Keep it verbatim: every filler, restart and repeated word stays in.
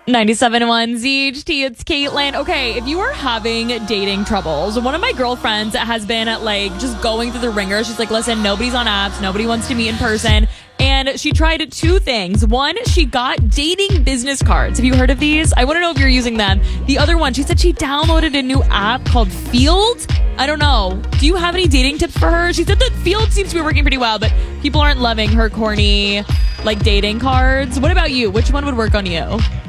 ninety-seven point one Z H T, it's Caitlin. Okay, if you are having dating troubles, one of my girlfriends has been like just going through the ringer. She's like, listen, nobody's on apps. Nobody wants to meet in person. And she tried two things. One, she got dating business cards. Have you heard of these? I want to know if you're using them. The other one, she said she downloaded a new app called Field. I don't know. Do you have any dating tips for her? She said that Field seems to be working pretty well, but people aren't loving her corny, like, dating cards. What about you? Which one would work on you?